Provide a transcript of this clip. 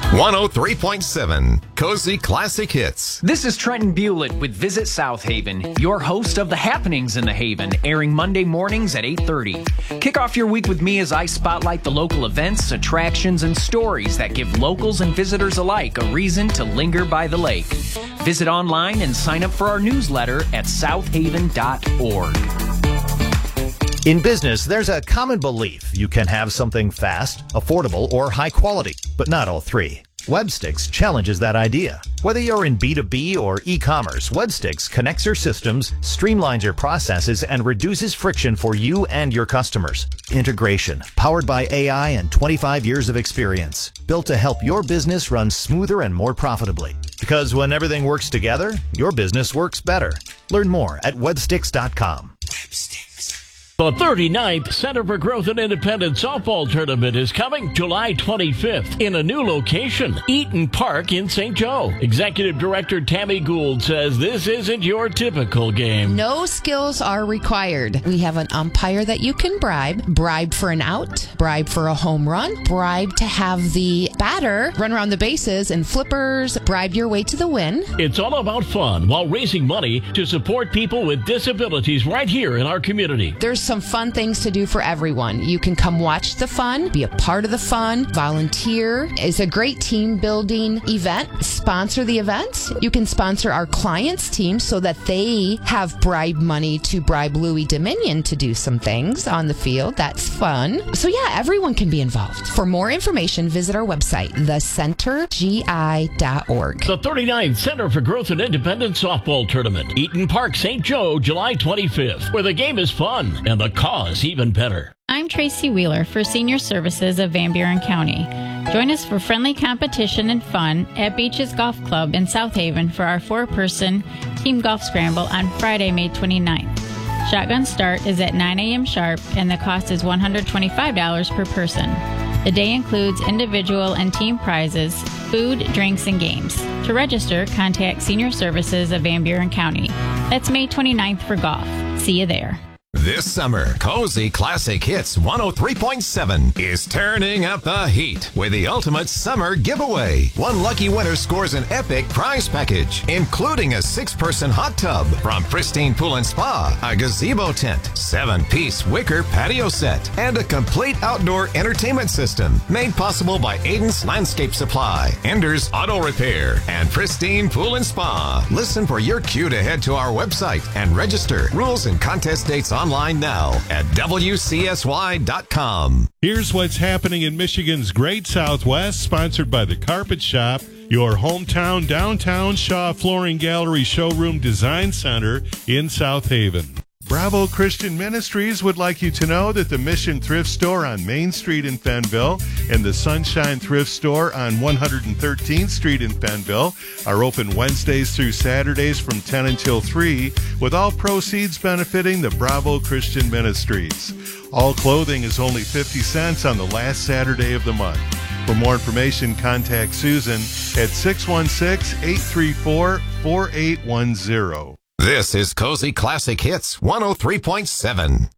103.7 Cozy Classic Hits. This is Trenton Bewlett with Visit South Haven, your host of the happenings in the Haven, airing Monday mornings at 8:30. Kick off your week with me as I spotlight the local events, attractions, and stories that give locals and visitors alike a reason to linger by the lake. Visit online and sign up for our newsletter at southaven.org. In business, there's a common belief you can have something fast, affordable, or high quality, but not all three. Webstix challenges that idea. Whether you're in B2B or e-commerce, Webstix connects your systems, streamlines your processes, and reduces friction for you and your customers. Integration, powered by AI and 25 years of experience, built to help your business run smoother and more profitably. Because when everything works together, your business works better. Learn more at webstix.com. The 39th Center for Growth and Independence Softball Tournament is coming July 25th in a new location, Eaton Park in St. Joe. Executive Director Tammy Gould says this isn't your typical game. No skills are required. We have an umpire that you can bribe for an out, bribe for a home run, bribe to have the batter run around the bases and flippers, bribe your way to the win. It's all about fun while raising money to support people with disabilities right here in our community. There's some fun things to do for everyone. You can come watch the fun, be a part of the fun, volunteer. It's a great team building event. Sponsor the events. You can sponsor our clients' team so that they have bribe money to bribe Louis Dominion to do some things on the field. That's fun. So yeah, everyone can be involved. For more information, visit our website, thecentergi.org. The 39th Center for Growth and Independence Softball Tournament, Eaton Park, St. Joe, July 25th, where the game is fun and the cause even better. I'm Tracy Wheeler for Senior Services of Van Buren County. Join us for friendly competition and fun at Beaches Golf Club in South Haven for our 4-person team golf scramble on Friday, May 29th. Shotgun start is at 9 a.m. sharp and the cost is $125 per person. The day includes individual and team prizes, food, drinks, and games. To register, contact Senior Services of Van Buren County. That's May 29th for golf. See you there. This summer, Cozy Classic Hits 103.7 is turning up the heat with the ultimate summer giveaway. One lucky winner scores an epic prize package, including a 6-person hot tub from Pristine Pool and Spa, a gazebo tent, 7-piece wicker patio set, and a complete outdoor entertainment system made possible by Aiden's Landscape Supply, Ender's Auto Repair, and Pristine Pool and Spa. Listen for your cue to head to our website and register. Rules and contest dates online now at WCSY.com. Here's what's happening in Michigan's Great Southwest, sponsored by The Carpet Shop, your hometown downtown Shaw Flooring Gallery Showroom Design Center in South Haven. Bravo Christian Ministries would like you to know that the Mission Thrift Store on Main Street in Fenville and the Sunshine Thrift Store on 113th Street in Fenville are open Wednesdays through Saturdays from 10 until 3, with all proceeds benefiting the Bravo Christian Ministries. All clothing is only 50 cents on the last Saturday of the month. For more information, contact Susan at 616-834-4810. This is Cozy Classic Hits 103.7.